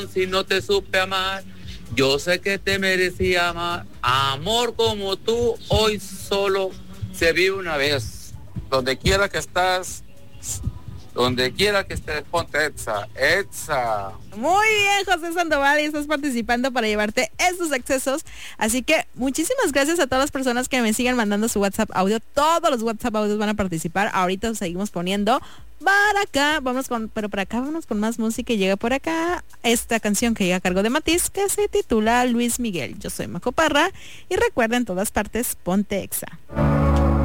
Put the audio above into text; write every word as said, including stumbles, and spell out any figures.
si no te supe amar. Yo sé que te merecía amar. Amor como tú, hoy solo se vive una vez. Donde quiera que estás, donde quiera que estés, ponte Exa, Exa. Muy bien, José Sandoval, y estás participando para llevarte estos accesos. Así que muchísimas gracias a todas las personas que me sigan mandando su WhatsApp audio. Todos los WhatsApp audios van a participar. Ahorita seguimos poniendo para acá. Vamos con, pero para acá vamos con más música y llega por acá esta canción que llega a cargo de Matiz, que se titula Luis Miguel. Yo soy Majo Parra y recuerden, en todas partes, ponte Exa.